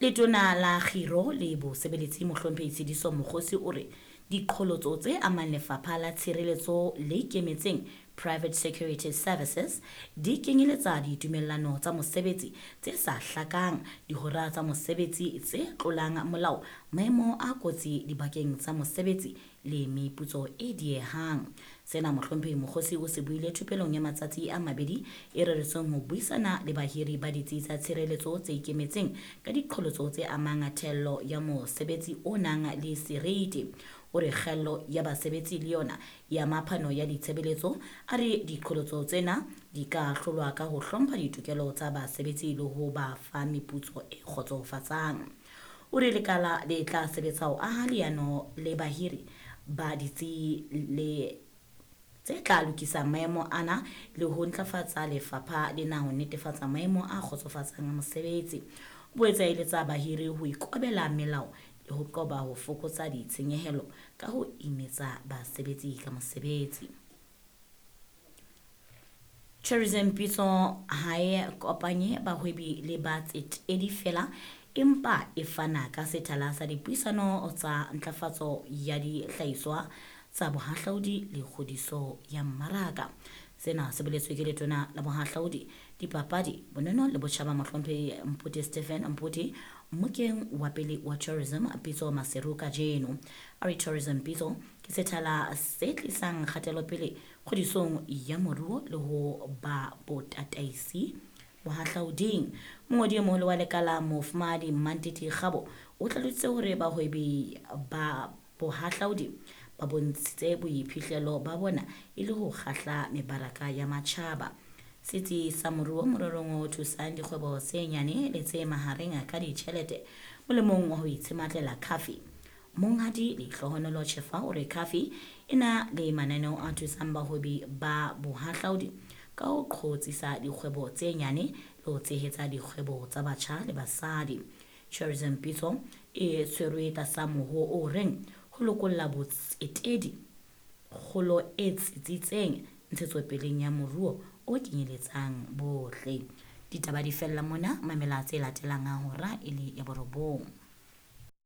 Letona la Khiro le Bosebeletsi Mohlomphehi Tshediso Mokgosi o re diqholotso tse amang lefapha la tshireletso le ikemetseng Private Security Services di kenyeletsa ditumellano tsa mosebetsi tse sa hlakang, dihora tsa mosebetsi tse tlolang molao, maemo a kotsi dibakeng tsa mosebetsi le meputso e diehang. Sena Mohlomphehi Mokgosi o se buile thupelong ya matsatsi a mabedi e reretsweng ho buisana le bahiri ba ditsi tsa tshireletso tse ikemetseng ka diqholotso tse amang thello ya mosebetsi o nang le seriti. O re kgello ya basebetsi le yona ya maphano ya ditshebeletso a re diqholotso tsena di ka hlolwa ka ho hlompha ditokelo tsa basebetsi le ho ba fa meputso e kgotsofatsang. O re lekala le tla sebetsa ho aha leano le bahiri ba ditsi le tse tla lokisang maemo ana le ho ntlafatsa lefapha lena ho netefatsa maemo a kgotsofatsang a mosebetsi. O boetse a eletsa bahiri ho ikobela melao le ho qoba ho fokotsa ditshenyehelo ka ho imetsa basebetsi ka mosebetsi. Tourism Pitso ha e kopanye bahwebi le batsetedi fela, empa e fana ka sethala sa dipuisano tsa ntlafatso ya dihlahiswa tsa bohahlaudi le kgodiso ya mmaraka. Sena se boletswe ke letona la bohahlaudi, dipapadi, bonono le botjhaba Mohlomphehi Mputi Stephen Mputi mokeng wa pele wa Tourism Pitso Maseru kajeno. A re Tourism Pitso ke sethala se tlisang kgatelopele kgodisong ya moruo le ho ba botataisi bohahlauding. Mongodi e moholo wa lekala Mofumahadi Mantiti Kgabo o tlalositse hore bahwebi ba bohahlaudi ba bontshitse boiphihlelo ba bona e le ho kgahla mebaraka ya matjhaba. Setsi sa moruo morerong o thusang dikgwebo tse nyane le tse mahareng ka ditjhelete molemong wa ho itshematlela Kafi. Monghadi Lehlohonolo Tjhefa o re Kafi e na le mananeo a thusang bahwebi ba bohahlaudi ka ho qhotsisa dikgwebo tse nyane le ho tshehetsa dikgwebo tsa batjha le basadi. Tourism Pitso e tshwerwe tlasa moruo o reng ho lokolla botsetedi, kgolo e tsitsitseng, ntshetsopeleng ya moruo o kenyeletsang bohle. Ditaba di fella mona, mamela tse latelang a hora e le ya borobong.